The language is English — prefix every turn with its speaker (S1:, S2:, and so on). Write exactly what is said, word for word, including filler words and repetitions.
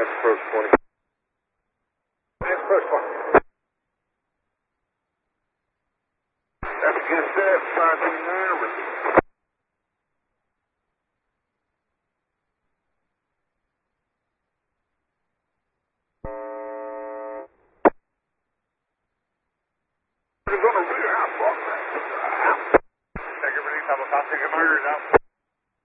S1: That's first twenty. That's first one. That's a good set, five twenty-nine.